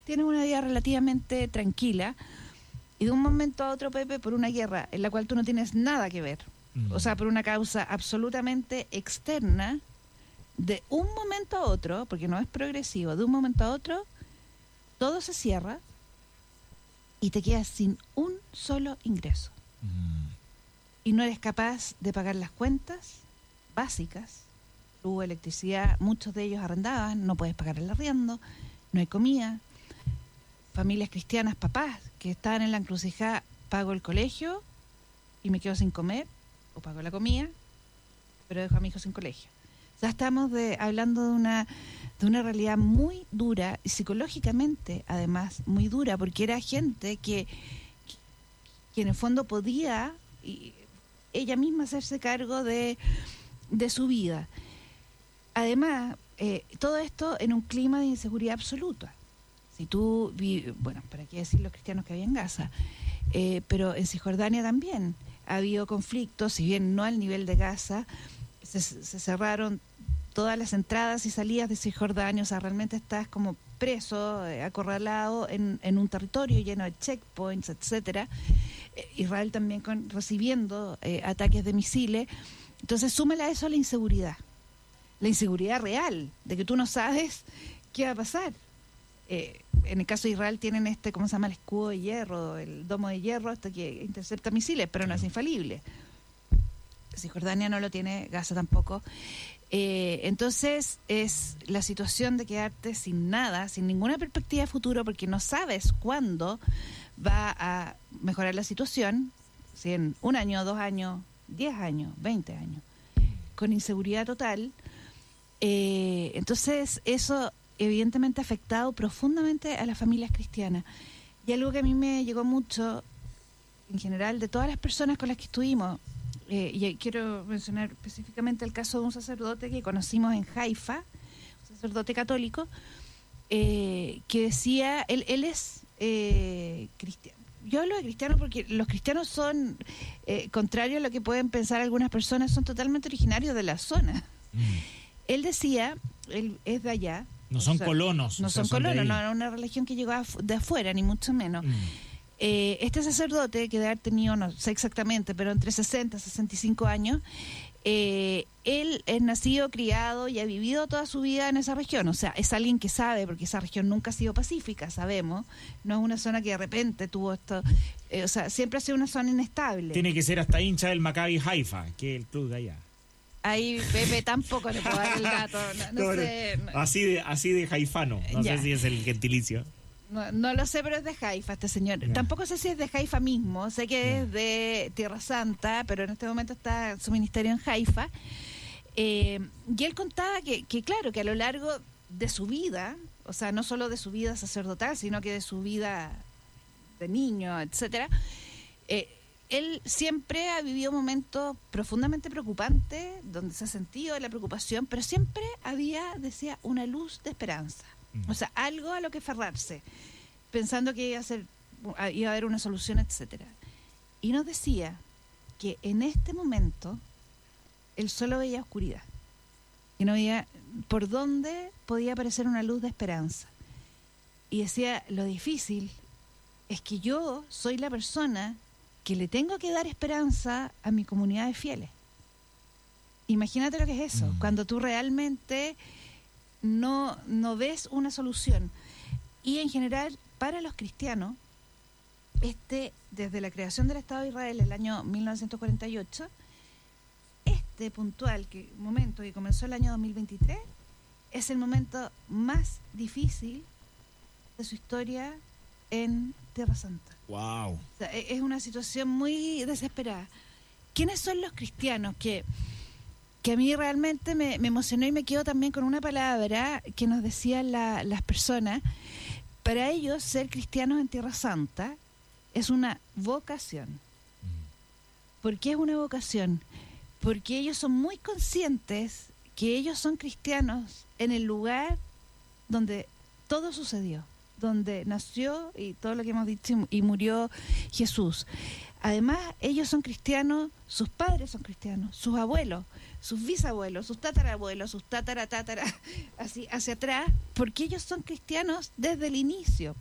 tienes una vida relativamente tranquila y de un momento a otro, Pepe, por una guerra en la cual tú no tienes nada que ver, o sea, por una causa absolutamente externa, de un momento a otro, porque no es progresivo, de un momento a otro, todo se cierra y te quedas sin un solo ingreso. Y no eres capaz de pagar las cuentas básicas, luz, electricidad, muchos de ellos arrendaban, no puedes pagar el arriendo, no hay comida. Familias cristianas, papás que estaban en la encrucijada, pago el colegio y me quedo sin comer, o pago la comida, pero dejo a mi hijo sin colegio. O sea, estamos hablando de una realidad muy dura y psicológicamente, además, muy dura, porque era gente que en el fondo podía ella misma hacerse cargo de su vida. Además, todo esto en un clima de inseguridad absoluta. Si tú, bueno, para qué decir los cristianos que había en Gaza, pero en Cisjordania también ha habido conflictos, si bien no al nivel de Gaza, se cerraron todas las entradas y salidas de Cisjordania, o sea, realmente estás como preso, acorralado en un territorio lleno de checkpoints, etcétera. Israel también recibiendo ataques de misiles. Entonces, súmale a eso la inseguridad real, de que tú no sabes qué va a pasar. En el caso de Israel tienen ¿cómo se llama? El escudo de hierro, el domo de hierro, que intercepta misiles, pero no es infalible. Cisjordania no lo tiene, Gaza tampoco. Entonces es la situación de quedarte sin nada, sin ninguna perspectiva de futuro, porque no sabes cuándo va a mejorar la situación, si en 1 año, 2 años, 10 años, 20 años, con inseguridad total. Entonces eso evidentemente ha afectado profundamente a las familias cristianas. Y algo que a mí me llegó mucho, en general, de todas las personas con las que estuvimos, y quiero mencionar específicamente el caso de un sacerdote que conocimos en Haifa, un sacerdote católico, que decía, él es cristiano. Yo hablo de cristianos porque los cristianos son, contrario a lo que pueden pensar algunas personas, son totalmente originarios de la zona. Él decía, él es de allá. No son colonos. No son colonos, no era una religión que llegó de afuera, ni mucho menos. Este sacerdote, que debe haber tenido, no sé exactamente, pero entre 60 y 65 años, él es nacido, criado y ha vivido toda su vida en esa región. O sea, es alguien que sabe, porque esa región nunca ha sido pacífica, sabemos. No es una zona que de repente tuvo esto. O sea, siempre ha sido una zona inestable. Tiene que ser hasta hincha del Maccabi Haifa, que es el club de allá. Ahí Pepe tampoco le puedo dar el dato. No sé. Así de jaifano. No sé si es el gentilicio. No lo sé, pero es de Haifa este señor. Tampoco sé si es de Haifa mismo. Sé que es de Tierra Santa, pero en este momento está su ministerio en Haifa. Y él contaba que claro, que a lo largo de su vida, o sea, no solo de su vida sacerdotal, sino que de su vida de niño, etcétera, él siempre ha vivido momentos profundamente preocupantes, donde se ha sentido la preocupación, pero siempre había, decía, una luz de esperanza. O sea, algo a lo que aferrarse, pensando que iba a haber una solución, etcétera. Y nos decía que en este momento él solo veía oscuridad, que no veía por dónde podía aparecer una luz de esperanza. Y decía, lo difícil es que yo soy la persona que le tengo que dar esperanza a mi comunidad de fieles. Imagínate lo que es eso, cuando tú realmente no ves una solución. Y en general, para los cristianos, desde la creación del Estado de Israel en el año 1948, puntual momento que comenzó el año 2023, es el momento más difícil de su historia en Tierra Santa. Wow. O sea, es una situación muy desesperada. ¿Quiénes son los cristianos? Que a mí realmente me emocionó y me quedo también con una palabra que nos decían las personas. Para ellos, ser cristianos en Tierra Santa es una vocación. ¿Por qué es una vocación? Porque ellos son muy conscientes que ellos son cristianos en el lugar donde todo sucedió, donde nació y todo lo que hemos dicho y murió Jesús. Además, ellos son cristianos, sus padres son cristianos, sus abuelos, sus bisabuelos, sus tatarabuelos, sus tatara, así hacia atrás, porque ellos son cristianos desde el inicio.